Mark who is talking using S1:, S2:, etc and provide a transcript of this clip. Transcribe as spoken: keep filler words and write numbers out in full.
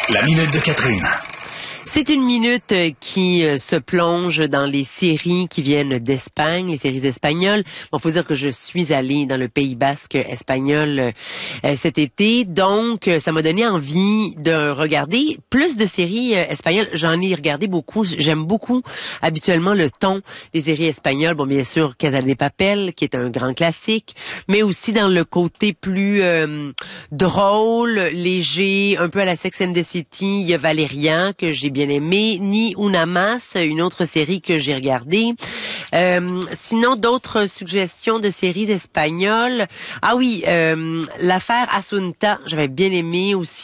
S1: La minute de Catherine.
S2: C'est une minute qui se plonge dans les séries qui viennent d'Espagne, les séries espagnoles. Bon, faut dire que je suis allée dans le Pays Basque espagnol euh, cet été, donc ça m'a donné envie de regarder plus de séries euh, espagnoles. J'en ai regardé beaucoup. J'aime beaucoup habituellement le ton des séries espagnoles. Bon, bien sûr, Casa de Papel, qui est un grand classique, mais aussi dans le côté plus euh, drôle, léger, un peu à la Sex and the City. Il y a Valérian, que j'ai bien aimé, Ni Una Más, une autre série que j'ai regardée. Euh, sinon, d'autres suggestions de séries espagnoles. Ah oui, euh, l'affaire Asunta, j'avais bien aimé aussi.